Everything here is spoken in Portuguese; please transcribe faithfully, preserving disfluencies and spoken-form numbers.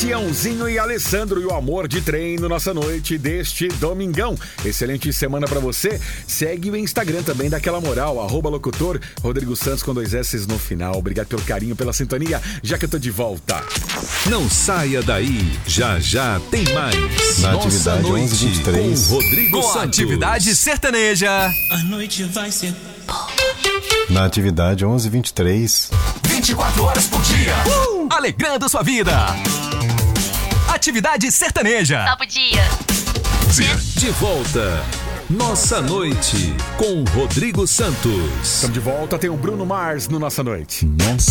Tiãozinho e Alessandro e o amor de trem no nossa noite deste domingão. Excelente semana pra você. Segue o Instagram também, dá aquela moral, arroba locutor Rodrigo Santos com dois S no final. Obrigado pelo carinho, pela sintonia, já que eu tô de volta. Não saia daí, já já tem mais. Na Nossa atividade noite onze e vinte e três. com Rodrigo Com Santos. atividade sertaneja. A noite vai ser Na atividade onze e vinte e três. vinte e quatro horas por dia. Uh! Alegrando sua vida. Atividade sertaneja. Top dia. De volta. Nossa noite com Rodrigo Santos. Estamos de volta, tem o Bruno Mars no Nossa Noite. Nossa.